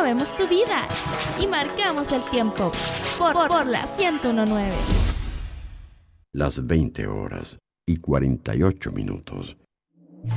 movemos tu vida y marcamos el tiempo por la 101.9. Las 20 horas y 48 minutos.